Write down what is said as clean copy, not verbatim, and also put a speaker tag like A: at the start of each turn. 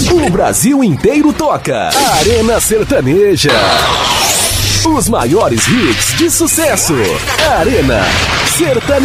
A: O Brasil inteiro toca. Arena Sertaneja. Os maiores hits de sucesso. Arena Sertaneja.